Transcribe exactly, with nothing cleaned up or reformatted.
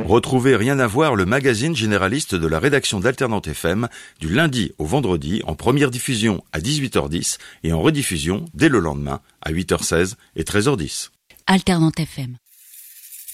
Retrouvez Rien à voir, le magazine généraliste de la rédaction d'Alternante F M, du lundi au vendredi, en première diffusion à dix-huit heures dix et en rediffusion dès le lendemain à huit heures seize et treize heures dix. Alternante F M.